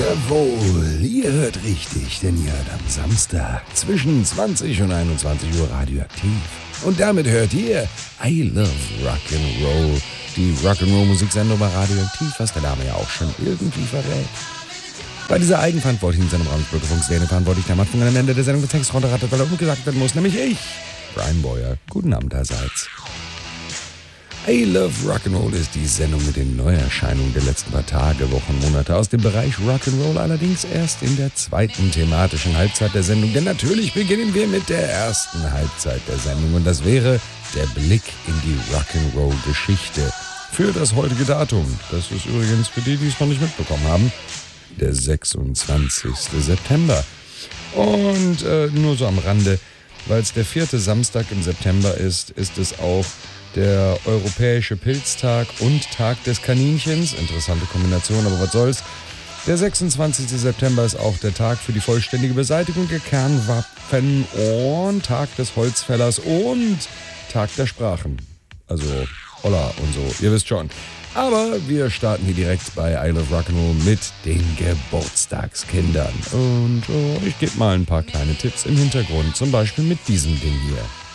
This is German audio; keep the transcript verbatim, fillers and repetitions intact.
Jawohl, ihr hört richtig, denn ihr hört am Samstag zwischen zwanzig und einundzwanzig Uhr Radioaktiv. Und damit hört ihr I Love Rock'n'Roll, die Rock'n'Roll-Musiksendung bei Radioaktiv, was der Name ja auch schon irgendwie verrät. Bei dieser eigenverantwortlichen Sendung Ravensburger verantwortlich der Mann am Ende der Sendung der Text runterrattert, weil er umgesagt werden muss, nämlich ich, Brian Boyer. Guten Abend allerseits. I Love Rock'n'Roll ist die Sendung mit den Neuerscheinungen der letzten paar Tage, Wochen, Monate aus dem Bereich Rock'n'Roll, allerdings erst in der zweiten thematischen Halbzeit der Sendung, denn natürlich beginnen wir mit der ersten Halbzeit der Sendung und das wäre der Blick in die Rock'n'Roll-Geschichte für das heutige Datum. Das ist übrigens für die, die es noch nicht mitbekommen haben, der sechsundzwanzigster September. Und äh, nur so am Rande, weil es der vierte Samstag im September ist, ist es auch der Europäische Pilztag und Tag des Kaninchens. Interessante Kombination, aber was soll's. Der sechsundzwanzigster September ist auch der Tag für die vollständige Beseitigung der Kernwaffen und Tag des Holzfällers und Tag der Sprachen. Also Holla und so, ihr wisst schon. Aber wir starten hier direkt bei I Love Rock'n'Roll mit den Geburtstagskindern. Und oh, ich gebe mal ein paar kleine Tipps im Hintergrund, zum Beispiel mit diesem Ding hier.